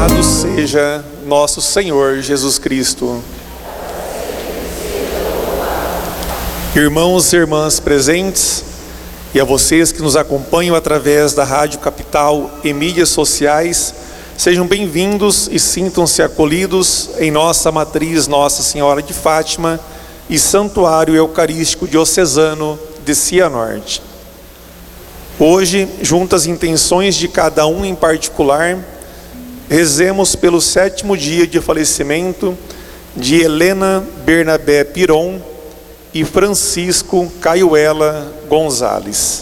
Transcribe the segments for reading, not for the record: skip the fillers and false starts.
Louvado seja nosso Senhor Jesus Cristo. Irmãos e irmãs presentes, e a vocês que nos acompanham através da Rádio Capital e mídias sociais, sejam bem-vindos e sintam-se acolhidos em nossa matriz Nossa Senhora de Fátima e Santuário Eucarístico Diocesano de Cianorte. Hoje, junto às intenções de cada um em particular, rezemos pelo 7º dia de falecimento de Helena Bernabé Piron e Francisco Caiuela Gonzalez.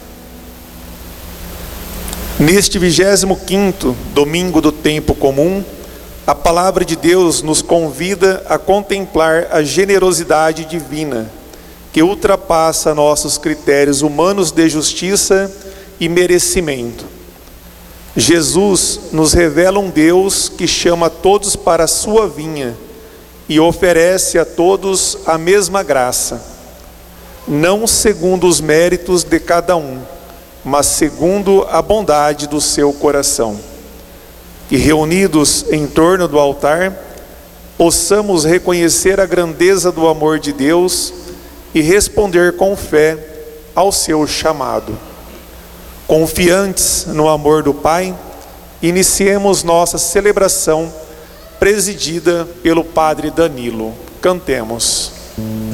Neste 25º domingo do tempo comum, a palavra de Deus nos convida a contemplar a generosidade divina, que ultrapassa nossos critérios humanos de justiça e merecimento. Jesus nos revela um Deus que chama todos para a sua vinha e oferece a todos a mesma graça, não segundo os méritos de cada um, mas segundo a bondade do seu coração. E reunidos em torno do altar, possamos reconhecer a grandeza do amor de Deus e responder com fé ao seu chamado. Confiantes no amor do Pai, iniciemos nossa celebração presidida pelo Padre Danilo. Cantemos.